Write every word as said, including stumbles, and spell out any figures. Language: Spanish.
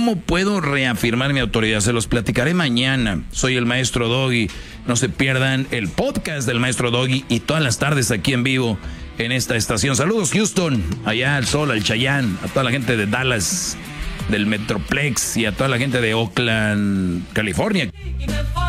¿Cómo puedo reafirmar mi autoridad? Se los platicaré mañana. Soy el Maestro Doggy. No se pierdan el podcast del Maestro Doggy y todas las tardes aquí en vivo en esta estación. Saludos, Houston, allá al Sol, al Cheyenne, a toda la gente de Dallas, del Metroplex y a toda la gente de Oakland, California.